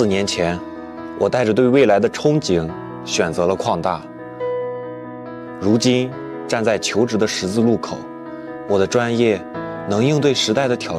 年前，我带着对未来的憧憬，选择了矿大。如今站在求职的十字路口，我的专业能应对时代的挑